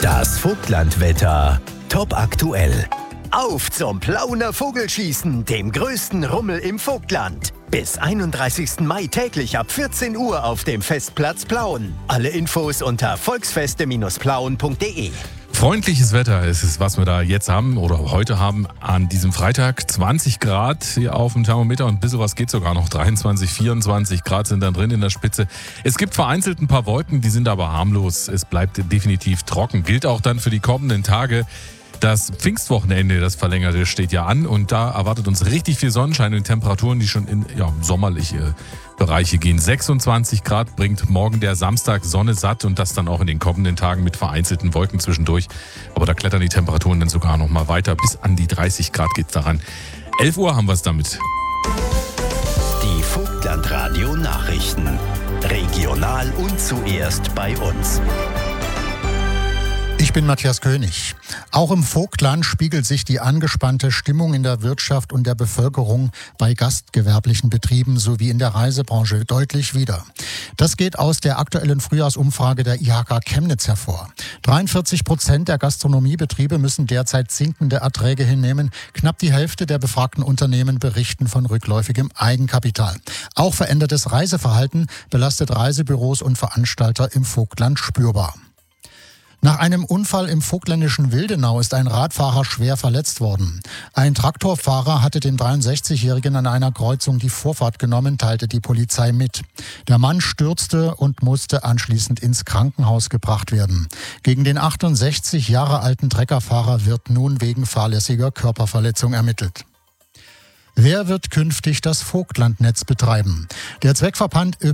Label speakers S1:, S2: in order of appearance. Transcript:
S1: Das Vogtlandwetter. Top aktuell. Auf zum Plauner Vogelschießen, dem größten Rummel im Vogtland. Bis 31. Mai täglich ab 14 Uhr auf dem Festplatz Plauen. Alle Infos unter volksfeste-plauen.de.
S2: Freundliches Wetter ist es, was wir da jetzt haben oder heute haben an diesem Freitag. 20 Grad hier auf dem Thermometer und ein bisschen was geht sogar noch. 23, 24 Grad sind dann drin in der Spitze. Es gibt vereinzelt ein paar Wolken, die sind aber harmlos. Es bleibt definitiv trocken. Gilt auch dann für die kommenden Tage. Das Pfingstwochenende, das verlängerte, steht ja an und da erwartet uns richtig viel Sonnenschein und Temperaturen, die schon in sommerliche Bereiche gehen. 26 Grad bringt morgen der Samstag Sonne satt und das dann auch in den kommenden Tagen mit vereinzelten Wolken zwischendurch. Aber da klettern die Temperaturen dann sogar noch mal weiter. Bis an die 30 Grad geht's daran. 11 Uhr haben wir es damit.
S1: Die Vogtlandradio Nachrichten. Regional und zuerst bei uns.
S3: Ich bin Matthias König. Auch im Vogtland spiegelt sich die angespannte Stimmung in der Wirtschaft und der Bevölkerung bei gastgewerblichen Betrieben sowie in der Reisebranche deutlich wider. Das geht aus der aktuellen Frühjahrsumfrage der IHK Chemnitz hervor. 43% der Gastronomiebetriebe müssen derzeit sinkende Erträge hinnehmen. Knapp die Hälfte der befragten Unternehmen berichten von rückläufigem Eigenkapital. Auch verändertes Reiseverhalten belastet Reisebüros und Veranstalter im Vogtland spürbar. Nach einem Unfall im vogtländischen Wildenau ist ein Radfahrer schwer verletzt worden. Ein Traktorfahrer hatte dem 63-Jährigen an einer Kreuzung die Vorfahrt genommen, teilte die Polizei mit. Der Mann stürzte und musste anschließend ins Krankenhaus gebracht werden. Gegen den 68 Jahre alten Treckerfahrer wird nun wegen fahrlässiger Körperverletzung ermittelt. Wer wird künftig das Vogtlandnetz betreiben? Der Zweckverband